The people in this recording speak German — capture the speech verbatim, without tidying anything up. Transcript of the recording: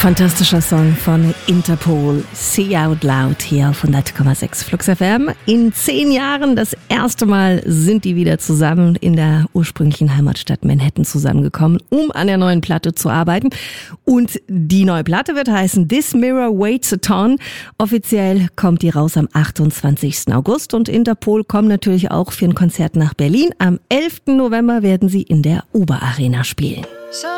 Fantastischer Song von Interpol, Say Out Loud hier auf hundert Komma sechs Flux F M. In zehn Jahren das erste Mal sind die wieder zusammen in der ursprünglichen Heimatstadt Manhattan zusammengekommen, um an der neuen Platte zu arbeiten. Und die neue Platte wird heißen This Mirror Weighs a Ton. Offiziell kommt die raus am achtundzwanzigsten August und Interpol kommen natürlich auch für ein Konzert nach Berlin. Am elften November werden sie in der Uber Arena spielen.